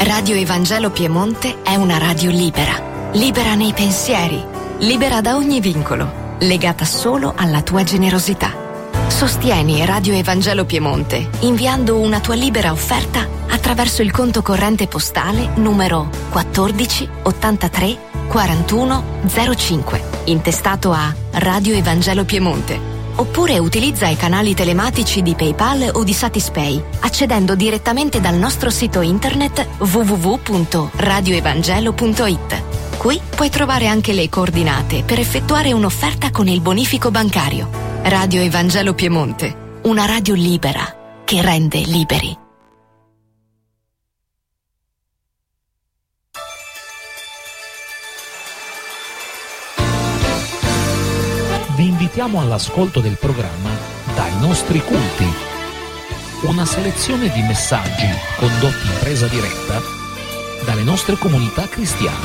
Radio Evangelo Piemonte è una radio libera, libera nei pensieri, libera da ogni vincolo, legata solo alla tua generosità. Sostieni Radio Evangelo Piemonte inviando una tua libera offerta attraverso il conto corrente postale numero 14 83 41 05, intestato a Radio Evangelo Piemonte. Oppure utilizza i canali telematici di PayPal o di Satispay, accedendo direttamente dal nostro sito internet www.radioevangelo.it. Qui puoi trovare anche le coordinate per effettuare un'offerta con il bonifico bancario. Radio Evangelo Piemonte, una radio libera che rende liberi. Vi invitiamo all'ascolto del programma Dai nostri culti, una selezione di messaggi condotti in presa diretta dalle nostre comunità cristiane.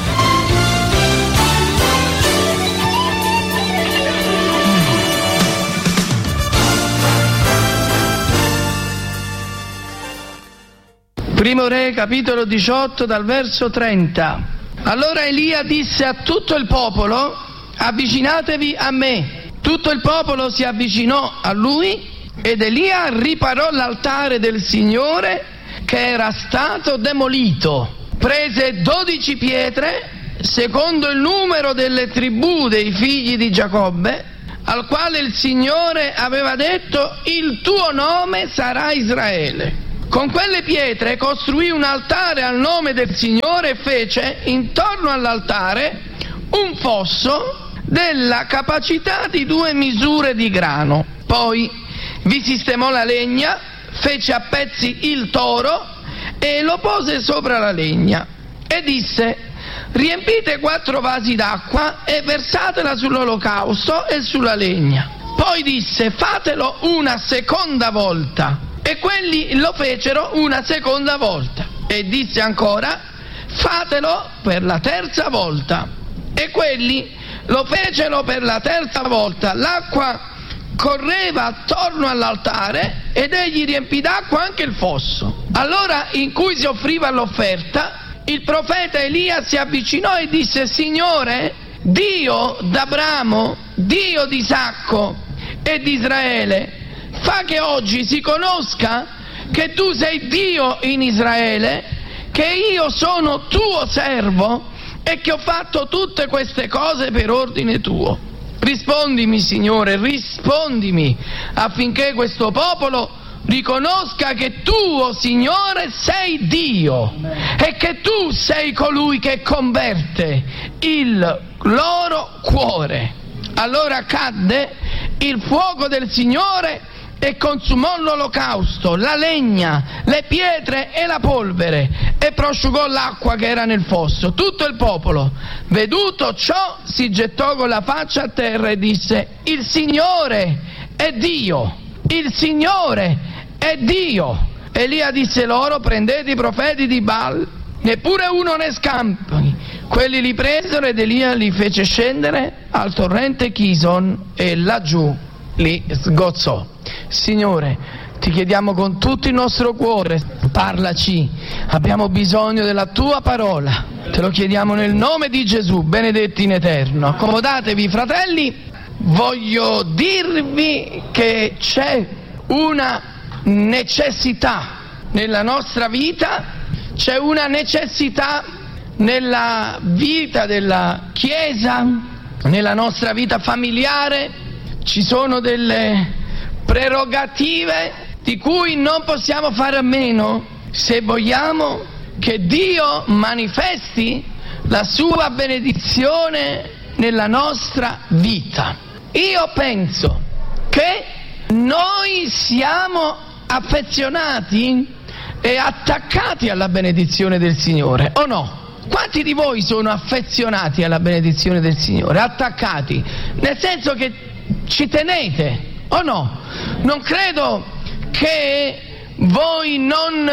Primo Re, capitolo 18, dal verso 30. Allora Elia disse a tutto il popolo: avvicinatevi a me. Tutto il popolo si avvicinò a lui ed Elia riparò l'altare del Signore che era stato demolito. Prese 12 pietre, secondo il numero delle tribù dei figli di Giacobbe, al quale il Signore aveva detto: il tuo nome sarà Israele. Con quelle pietre costruì un altare al nome del Signore e fece intorno all'altare un fosso della capacità di 2 misure di grano. Poi vi sistemò la legna, fece a pezzi il toro e lo pose sopra la legna e disse: riempite 4 vasi d'acqua e versatela sull'olocausto e sulla legna. Poi disse: fatelo una seconda volta. E quelli lo fecero una seconda volta. E disse ancora: fatelo per la terza volta. E quelli lo fecero per la terza volta. L'acqua correva attorno all'altare ed egli riempì d'acqua anche il fosso. Allora, in cui si offriva l'offerta, il profeta Elia si avvicinò e disse: Signore, Dio d'Abramo, Dio di Isacco e di Israele, fa che oggi si conosca che tu sei Dio in Israele, che io sono tuo servo e che ho fatto tutte queste cose per ordine tuo. Rispondimi, Signore, rispondimi, affinché questo popolo riconosca che tu, o Signore, sei Dio e che tu sei colui che converte il loro cuore. Allora cadde il fuoco del Signore e consumò l'olocausto, la legna, le pietre e la polvere, e prosciugò l'acqua che era nel fosso. Tutto il popolo, veduto ciò, si gettò con la faccia a terra e disse: il Signore è Dio, il Signore è Dio. Elia disse loro: prendete i profeti di Baal, neppure uno ne scampi. Quelli li presero ed Elia li fece scendere al torrente Chison e laggiù li sgozzò. Signore, ti chiediamo con tutto il nostro cuore, parlaci, abbiamo bisogno della tua parola, te lo chiediamo nel nome di Gesù, benedetti in eterno. Accomodatevi, fratelli, voglio dirvi che c'è una necessità nella nostra vita, c'è una necessità nella vita della Chiesa, nella nostra vita familiare, ci sono delle prerogative di cui non possiamo fare a meno se vogliamo che Dio manifesti la sua benedizione nella nostra vita. Io penso che noi siamo affezionati e attaccati alla benedizione del Signore, o no? Quanti di voi sono affezionati alla benedizione del Signore? Attaccati, nel senso che ci tenete, o no? Non credo che voi non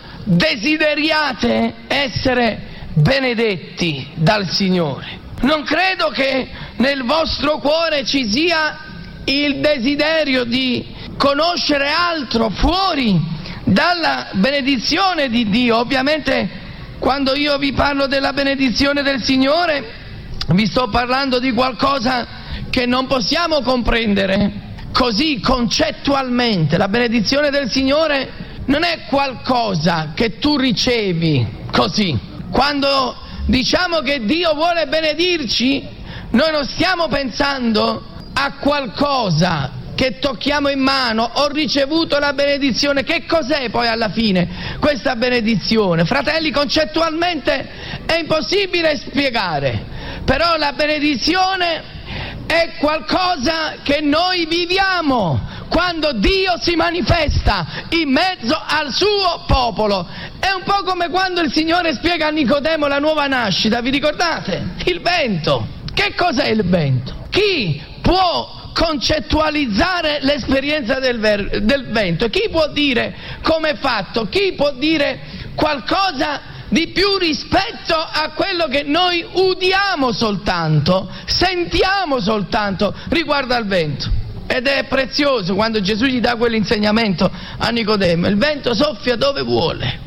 desideriate essere benedetti dal Signore. Non credo che nel vostro cuore ci sia il desiderio di conoscere altro fuori dalla benedizione di Dio. Ovviamente quando io vi parlo della benedizione del Signore, vi sto parlando di qualcosa che non possiamo comprendere così concettualmente. La benedizione del Signore non è qualcosa che tu ricevi così. Quando diciamo che Dio vuole benedirci, noi non stiamo pensando a qualcosa che tocchiamo in mano. Ho ricevuto la benedizione. Che cos'è poi alla fine questa benedizione? Fratelli, concettualmente è impossibile spiegare, però la benedizione è qualcosa che noi viviamo quando Dio si manifesta in mezzo al suo popolo. È un po' come quando il Signore spiega a Nicodemo la nuova nascita, vi ricordate? Il vento. Che cos'è il vento? Chi può concettualizzare l'esperienza del vento? Chi può dire come è fatto? Chi può dire qualcosa di più rispetto a quello che noi udiamo soltanto, sentiamo soltanto riguardo al vento? Ed è prezioso quando Gesù gli dà quell'insegnamento a Nicodemo: il vento soffia dove vuole,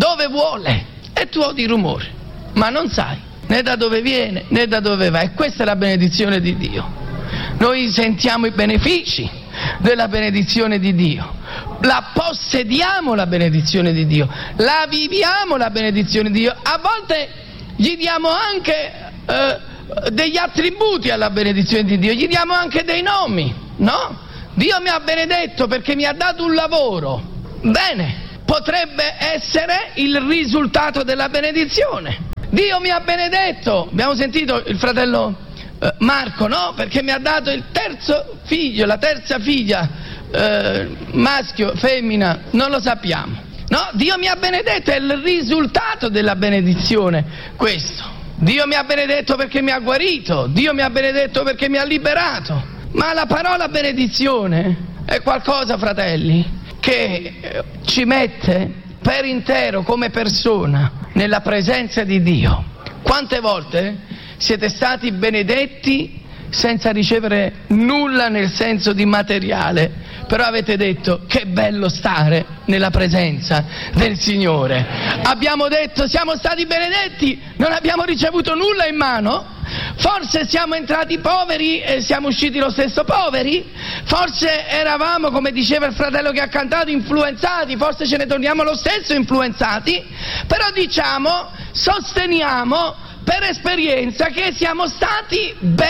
e tu odi rumore, ma non sai né da dove viene né da dove va. E questa è la benedizione di Dio. Noi sentiamo i benefici della benedizione di Dio, la possediamo la benedizione di Dio, la viviamo la benedizione di Dio. A volte gli diamo anche degli attributi alla benedizione di Dio, gli diamo anche dei nomi, no? Dio mi ha benedetto perché mi ha dato un lavoro. Bene, potrebbe essere il risultato della benedizione. Dio mi ha benedetto, abbiamo sentito il fratello Marco, no? Perché mi ha dato il terzo figlio, la terza figlia, maschio, femmina, non lo sappiamo. No, Dio mi ha benedetto, è il risultato della benedizione questo. Dio mi ha benedetto perché mi ha guarito, Dio mi ha benedetto perché mi ha liberato. Ma la parola benedizione è qualcosa, fratelli, che ci mette per intero come persona nella presenza di Dio. Quante volte siete stati benedetti senza ricevere nulla nel senso di materiale, però avete detto: che bello stare nella presenza del Signore. Abbiamo detto: siamo stati benedetti, non abbiamo ricevuto nulla in mano. Forse siamo entrati poveri e siamo usciti lo stesso poveri, forse eravamo, come diceva il fratello che ha cantato, influenzati, forse ce ne torniamo lo stesso influenzati, però diciamo, sosteniamo per esperienza che siamo stati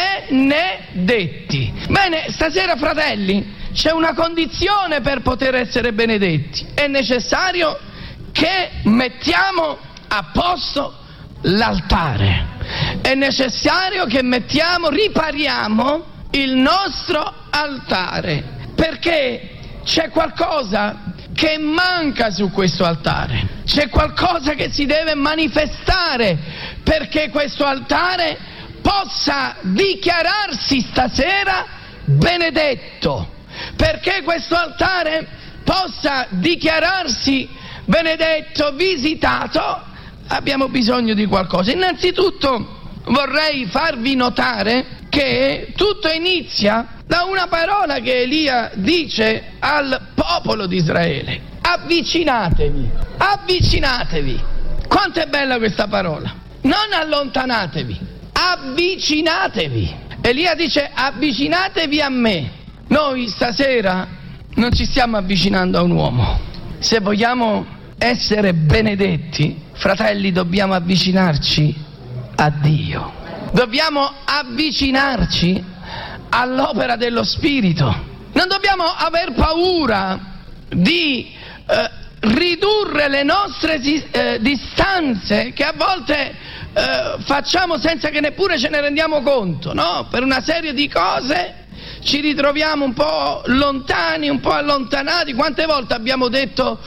benedetti. Bene, stasera, fratelli, c'è una condizione per poter essere benedetti: è necessario che mettiamo a posto l'altare, è necessario che ripariamo il nostro altare, perché c'è qualcosa che manca su questo altare, c'è qualcosa che si deve manifestare perché questo altare possa dichiararsi stasera benedetto, perché questo altare possa dichiararsi benedetto, visitato. Abbiamo bisogno di qualcosa. Innanzitutto vorrei farvi notare che tutto inizia da una parola che Elia dice al popolo di Israele: avvicinatevi, avvicinatevi. Quanto è bella questa parola! Non allontanatevi, avvicinatevi. Elia dice: avvicinatevi a me. Noi stasera non ci stiamo avvicinando a un uomo. Se vogliamo essere benedetti, fratelli, dobbiamo avvicinarci a Dio, dobbiamo avvicinarci all'opera dello Spirito. Non dobbiamo aver paura di ridurre le nostre distanze che a volte facciamo senza che neppure ce ne rendiamo conto, no? Per una serie di cose ci ritroviamo un po' lontani, un po' allontanati. Quante volte abbiamo detto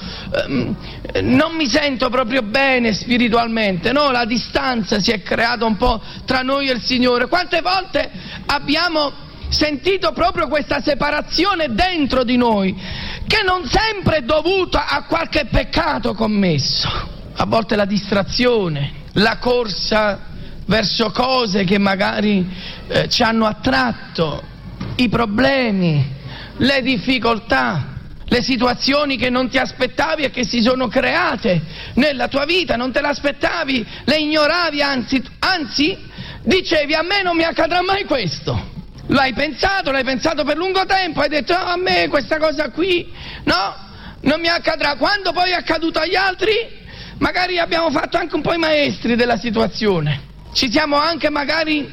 non mi sento proprio bene spiritualmente, no? La distanza si è creata un po' tra noi e il Signore. Quante volte abbiamo sentito proprio questa separazione dentro di noi, che non sempre è dovuta a qualche peccato commesso. A volte la distrazione, la corsa verso cose che magari ci hanno attratto, i problemi, le difficoltà, le situazioni che non ti aspettavi e che si sono create nella tua vita, non te l'aspettavi, le ignoravi, anzi dicevi a me non mi accadrà mai questo. L'hai pensato per lungo tempo, hai detto a me questa cosa qui, no, non mi accadrà. Quando poi è accaduto agli altri, magari abbiamo fatto anche un po' i maestri della situazione. Ci siamo anche magari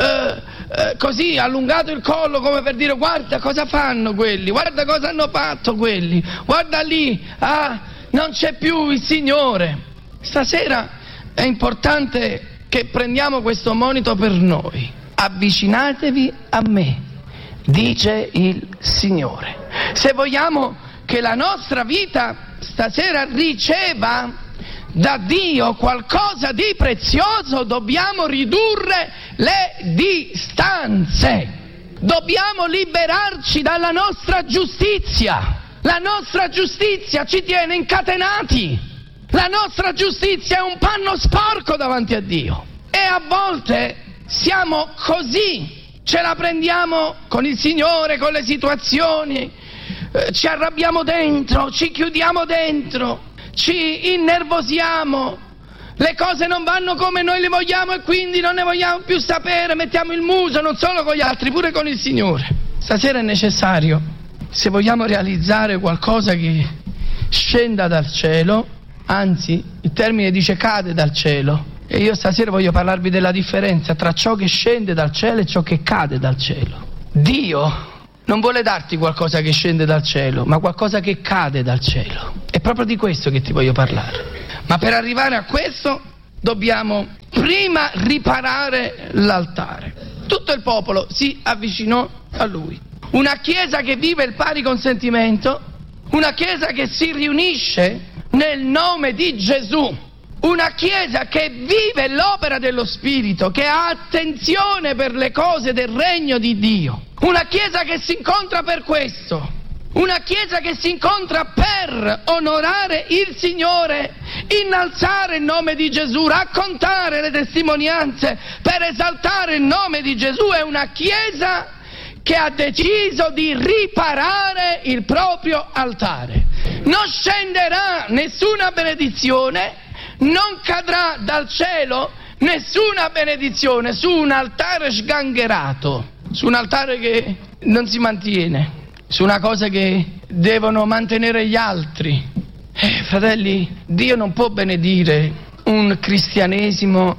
così allungato il collo come per dire guarda cosa fanno quelli, guarda cosa hanno fatto quelli, guarda lì, non c'è più il Signore. Stasera è importante che prendiamo questo monito per noi. Avvicinatevi a me, dice il Signore. Se vogliamo che la nostra vita stasera riceva da Dio qualcosa di prezioso, dobbiamo ridurre le distanze, dobbiamo liberarci dalla nostra giustizia. La nostra giustizia ci tiene incatenati, la nostra giustizia è un panno sporco davanti a Dio e a volte siamo così, ce la prendiamo con il Signore, con le situazioni, ci arrabbiamo dentro, ci chiudiamo dentro, ci innervosiamo, le cose non vanno come noi le vogliamo e quindi non ne vogliamo più sapere, mettiamo il muso non solo con gli altri, pure con il Signore. Stasera è necessario, se vogliamo realizzare qualcosa che scenda dal cielo, anzi il termine dice cade dal cielo, e io stasera voglio parlarvi della differenza tra ciò che scende dal cielo e ciò che cade dal cielo. Dio non vuole darti qualcosa che scende dal cielo, ma qualcosa che cade dal cielo. È proprio di questo che ti voglio parlare. Ma per arrivare a questo dobbiamo prima riparare l'altare. Tutto il popolo si avvicinò a lui. Una chiesa che vive il pari consentimento, una chiesa che si riunisce nel nome di Gesù. Una chiesa che vive l'opera dello Spirito, che ha attenzione per le cose del regno di Dio. Una chiesa che si incontra per questo. Una chiesa che si incontra per onorare il Signore, innalzare il nome di Gesù, raccontare le testimonianze per esaltare il nome di Gesù. È una chiesa che ha deciso di riparare il proprio altare. Non scenderà nessuna benedizione, non cadrà dal cielo nessuna benedizione su un altare sgangherato, su un altare che non si mantiene, su una cosa che devono mantenere gli altri. Fratelli, Dio non può benedire un cristianesimo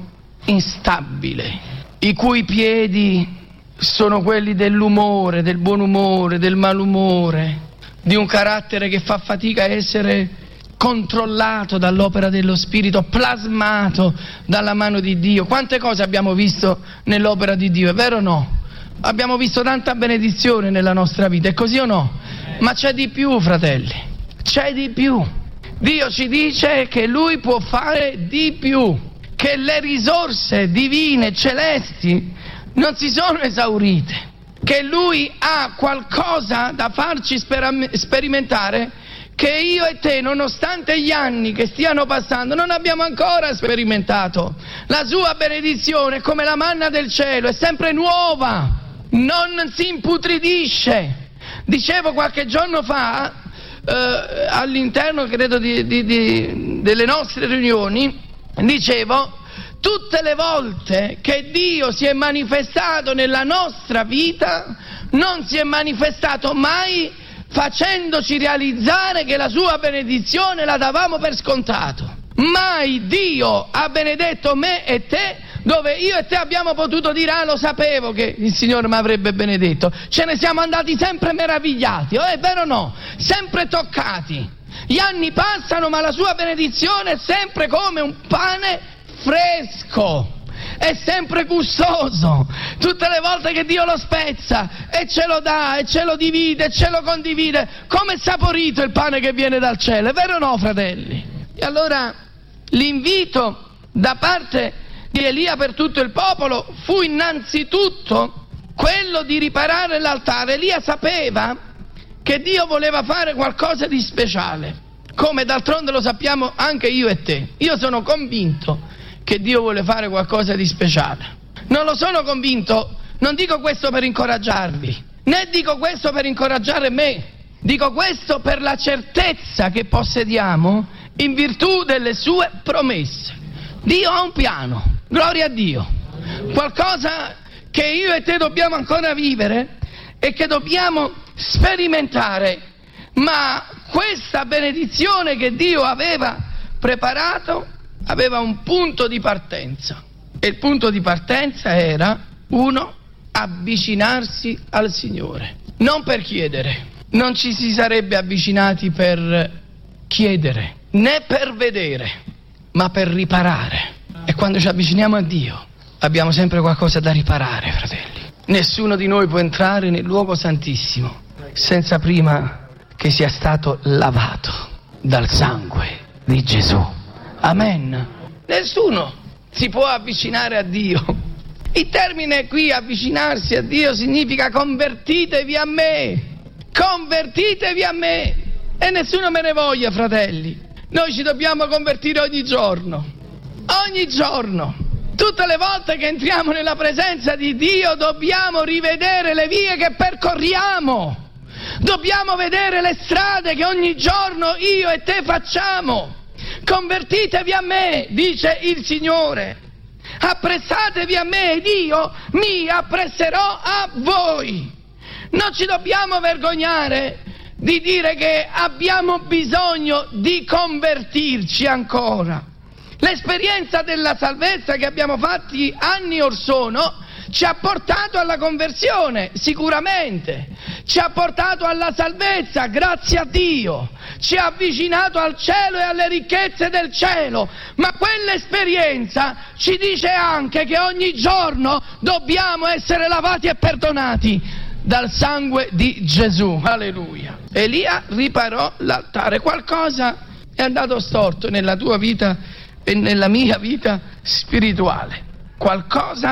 instabile, i cui piedi sono quelli dell'umore, del buon umore, del malumore, di un carattere che fa fatica a essere controllato dall'opera dello Spirito, plasmato dalla mano di Dio. Quante cose abbiamo visto nell'opera di Dio, è vero o no? Abbiamo visto tanta benedizione nella nostra vita, è così o no? Ma c'è di più, fratelli, c'è di più. Dio ci dice che Lui può fare di più, che le risorse divine, celesti, non si sono esaurite, che Lui ha qualcosa da farci sperimentare che io e te, nonostante gli anni che stiano passando, non abbiamo ancora sperimentato. La sua benedizione, come la manna del cielo, è sempre nuova, non si imputridisce. Dicevo qualche giorno fa, all'interno credo delle nostre riunioni, dicevo, tutte le volte che Dio si è manifestato nella nostra vita, non si è manifestato mai facendoci realizzare che la sua benedizione la davamo per scontato. Mai Dio ha benedetto me e te dove io e te abbiamo potuto dire lo sapevo che il Signore mi avrebbe benedetto. Ce ne siamo andati sempre meravigliati, è vero o no? Sempre toccati. Gli anni passano ma la sua benedizione è sempre come un pane fresco, è sempre gustoso. Tutte le volte che Dio lo spezza e ce lo dà e ce lo divide e ce lo condivide, come è saporito il pane che viene dal cielo, è vero o no, fratelli? E allora l'invito da parte di Elia per tutto il popolo fu innanzitutto quello di riparare l'altare. Elia sapeva che Dio voleva fare qualcosa di speciale, come d'altronde lo sappiamo anche io e te. Io sono convinto che Dio vuole fare qualcosa di speciale. Non lo sono convinto, non dico questo per incoraggiarvi, né dico questo per incoraggiare me, Dico questo per la certezza che possediamo in virtù delle sue promesse. Dio ha un piano, gloria a Dio, qualcosa che io e te dobbiamo ancora vivere e che dobbiamo sperimentare, ma questa benedizione che Dio aveva preparato aveva un punto di partenza, e il punto di partenza era, uno, avvicinarsi al Signore, non per chiedere. Non ci si sarebbe avvicinati per chiedere, né per vedere, ma per riparare. E quando ci avviciniamo a Dio abbiamo sempre qualcosa da riparare, fratelli. Nessuno di noi può entrare nel luogo santissimo senza prima che sia stato lavato dal sangue di Gesù. Amen. Nessuno si può avvicinare a Dio. Il termine qui, avvicinarsi a Dio, significa convertitevi a me. Convertitevi a me. E nessuno me ne voglia, fratelli. Noi ci dobbiamo convertire ogni giorno. Ogni giorno. Tutte le volte che entriamo nella presenza di Dio dobbiamo rivedere le vie che percorriamo. Dobbiamo vedere le strade che ogni giorno io e te facciamo. Convertitevi a me, dice il Signore. Appressatevi a me ed io mi appresserò a voi. Non ci dobbiamo vergognare di dire che abbiamo bisogno di convertirci ancora. L'esperienza della salvezza che abbiamo fatti anni or sono ci ha portato alla conversione, sicuramente. Ci ha portato alla salvezza, grazie a Dio. Ci ha avvicinato al cielo e alle ricchezze del cielo. Ma quell'esperienza ci dice anche che ogni giorno dobbiamo essere lavati e perdonati dal sangue di Gesù. Alleluia. Elia riparò l'altare. Qualcosa è andato storto nella tua vita e nella mia vita spirituale. Qualcosa